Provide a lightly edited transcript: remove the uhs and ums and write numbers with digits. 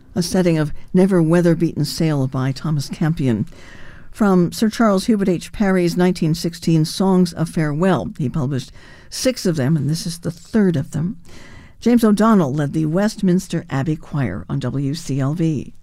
a setting of Never Weather-Beaten Sail by Thomas Campion. From Sir Charles Hubert H. Parry's 1916 Songs of Farewell. He published 6 of them, and this is the 3rd of them. James O'Donnell led the Westminster Abbey Choir on WCLV.